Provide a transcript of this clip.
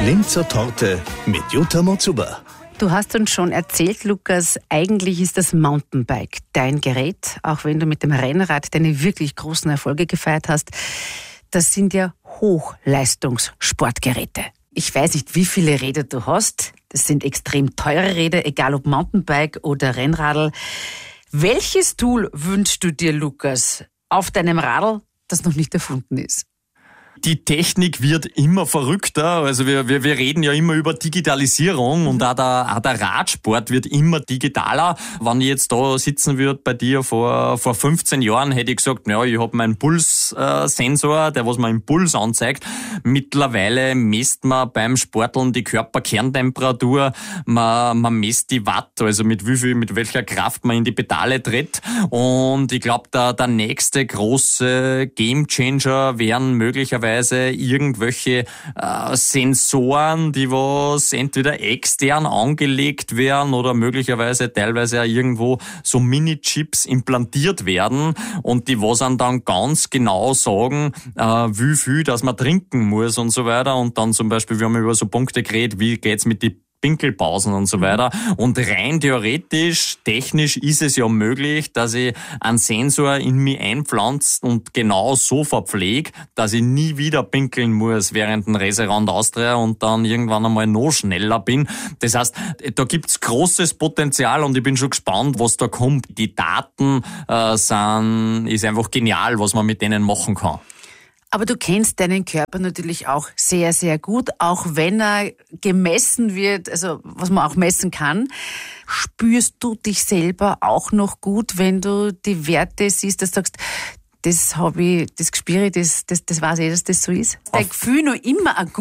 Linzer Torte mit Jutta Motzuber. Du hast uns schon erzählt, Lukas, eigentlich ist das Mountainbike dein Gerät, auch wenn du mit dem Rennrad deine wirklich großen Erfolge gefeiert hast. Das sind ja Hochleistungssportgeräte. Ich weiß nicht, wie viele Räder du hast. Das sind extrem teure Räder, egal ob Mountainbike oder Rennradl. Welches Tool wünschst du dir, Lukas, auf deinem Radl, das noch nicht erfunden ist? Die Technik wird immer verrückter. Also wir reden ja immer über Digitalisierung und auch der Radsport wird immer digitaler. Wenn ich jetzt da sitzen würde bei dir vor 15 Jahren, hätte ich gesagt, ja, ich habe meinen Pulssensor, der was mir im Puls anzeigt. Mittlerweile misst man beim Sporteln die Körperkerntemperatur, man misst die Watt, also mit welcher Kraft man in die Pedale tritt. Und ich glaube, der nächste große Gamechanger wären möglicherweise irgendwelche Sensoren, die was entweder extern angelegt werden oder möglicherweise teilweise auch irgendwo so Mini-Chips implantiert werden und die was dann ganz genau sagen, wie viel dass man trinken muss und so weiter. Und dann zum Beispiel, wir haben über so Punkte geredet, wie geht's mit die Pinkelpausen und so weiter. Und rein theoretisch, technisch ist es ja möglich, dass ich einen Sensor in mich einpflanze und genau so verpflege, dass ich nie wieder pinkeln muss während dem Reiserand Austria und dann irgendwann einmal noch schneller bin. Das heißt, da gibt's großes Potenzial und ich bin schon gespannt, was da kommt. Die Daten ist einfach genial, was man mit denen machen kann. Aber du kennst deinen Körper natürlich auch sehr, sehr gut, auch wenn er gemessen wird, also was man auch messen kann. Spürst du dich selber auch noch gut, wenn du die Werte siehst, dass du sagst, das spüre ich, das weiß ich, dass das so ist? Dein Gefühl noch immer ein